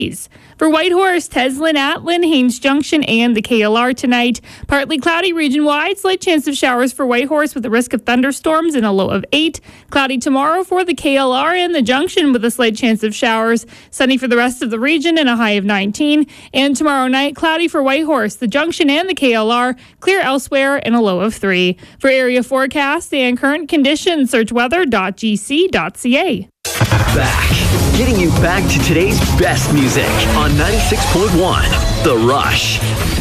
For Whitehorse, Teslin, Atlin, Haines Junction, and the KLR tonight. Partly cloudy region-wide. Slight chance of showers for Whitehorse with a risk of thunderstorms and a low of 8. Cloudy tomorrow for the KLR and the Junction with a slight chance of showers. Sunny for the rest of the region and a high of 19. And tomorrow night, cloudy for Whitehorse, the Junction, and the KLR. Clear elsewhere and a low of 3. For area forecast and current conditions, search weather.gc.ca. Getting you back to today's best music on 96.1 The Rush.